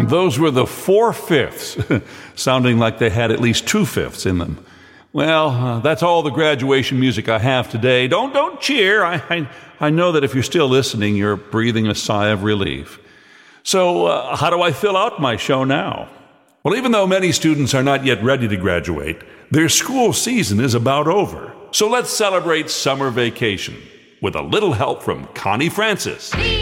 those were the 4/5, sounding like they had at least 2/5 in them. Well, that's all the graduation music I have today. Don't cheer. I know that if you're still listening, you're breathing a sigh of relief. So how do I fill out my show now? Well, even though many students are not yet ready to graduate, their school season is about over. So let's celebrate summer vacation with a little help from Connie Francis.